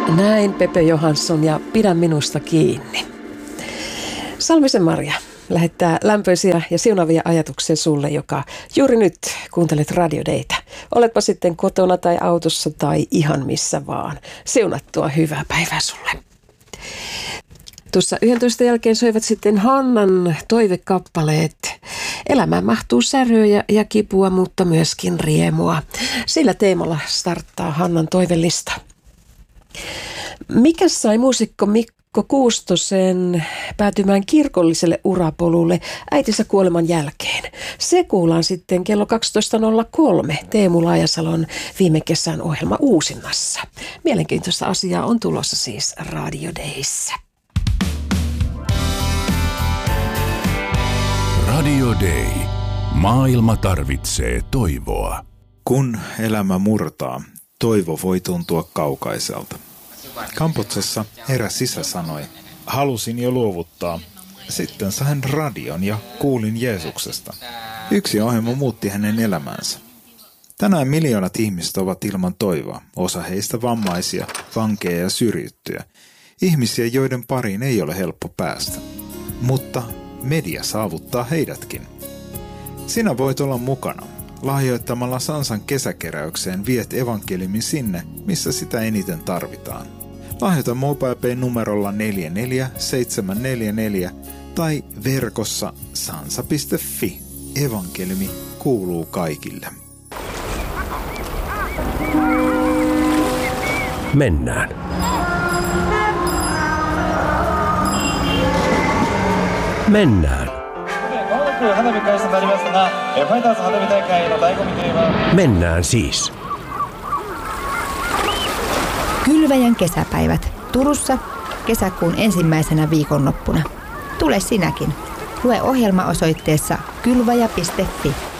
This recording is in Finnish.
Näin Pepe Johansson ja Pidä minusta kiinni. Salmisen Maria lähettää lämpöisiä ja siunavia ajatuksia sulle, joka juuri nyt kuuntelet Radio Daytä. Oletpa sitten kotona tai autossa tai ihan missä vaan. Siunattua hyvää päivää sulle. Tuossa 11 jälkeen soivat sitten Hannan toivekappaleet. Elämään mahtuu säröjä ja kipua, mutta myöskin riemua. Sillä teemalla starttaa Hannan toivelista. Mikä sai muusikko Mikko Kuustosen päätymään kirkolliselle urapolulle äitinsä kuoleman jälkeen? Se kuullaan sitten kello 12.03 Teemu Laajasalon viime kesän ohjelma uusinnassa. Mielenkiintoista asiaa on tulossa siis Radio Dayssä. Radio Day. Maailma tarvitsee toivoa. Kun elämä murtaa, toivo voi tuntua kaukaiselta. Kamputsessa eräs isä sanoi, halusin jo luovuttaa. Sitten sain radion ja kuulin Jeesuksesta. Yksi ohjelma muutti hänen elämänsä. Tänään miljoonat ihmiset ovat ilman toivoa, osa heistä vammaisia, vankeja ja syrjittyjä. Ihmisiä, joiden pariin ei ole helppo päästä. Mutta media saavuttaa heidätkin. Sinä voit olla mukana. Lahjoittamalla Sansan kesäkeräykseen viet evankeliumin sinne, missä sitä eniten tarvitaan. Lahjoita MobilePay numerolla 44744 tai verkossa sansa.fi. Evankeliumi kuuluu kaikille. Mennään. Mennään. Mennään siis. Kylväjän kesäpäivät Turussa kesäkuun ensimmäisenä viikonloppuna. Tule sinäkin. Lue ohjelma osoitteessa kylvaja.fi.